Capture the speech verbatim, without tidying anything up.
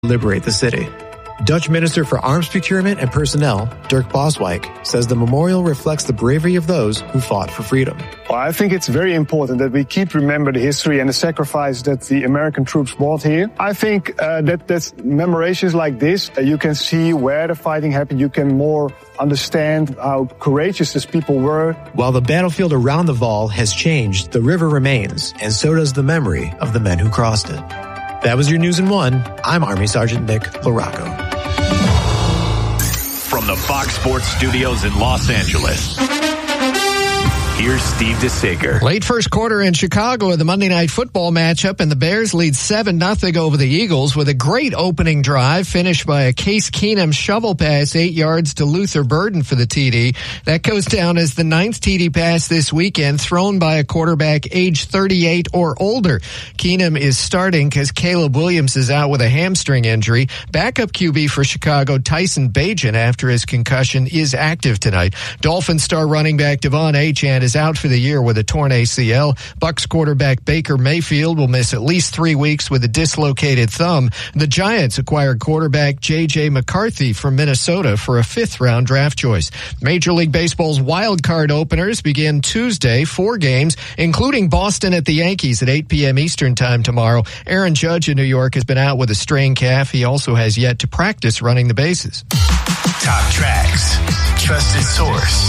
liberate the city. Dutch Minister for Arms Procurement and Personnel, Dirk Boswijk, says the memorial reflects the bravery of those who fought for freedom. Well, I think it's very important that we keep remember the history and the sacrifice that the American troops brought here. I think uh, that that's commemorations like this, uh, you can see where the fighting happened. You can more understand how courageous these people were. While the battlefield around the Val has changed, the river remains, and so does the memory of the men who crossed it. That was your News in One. I'm Army Sergeant Nick LaRocco. From the Fox Sports Studios in Los Angeles, here's Steve DeSager. Late first quarter in Chicago in the Monday Night Football matchup, and the Bears lead seven nothing over the Eagles with a great opening drive finished by a Case Keenum shovel pass eight yards to Luther Burden for the T D. That goes down as the ninth T D pass this weekend thrown by a quarterback age thirty-eight or older. Keenum is starting because Caleb Williams is out with a hamstring injury. Backup Q B for Chicago, Tyson Bagent, after his concussion, is active tonight. Dolphins star running back Devon Achane is out for the year with a torn A C L. Bucs quarterback Baker Mayfield will miss at least three weeks with a dislocated thumb. The Giants acquired quarterback J J McCarthy from Minnesota for a fifth-round draft choice. Major League Baseball's wild card openers begin Tuesday. Four games, including Boston at the Yankees at eight p.m. Eastern time tomorrow. Aaron Judge in New York has been out with a strained calf. He also has yet to practice running the bases. Top tracks, trusted source.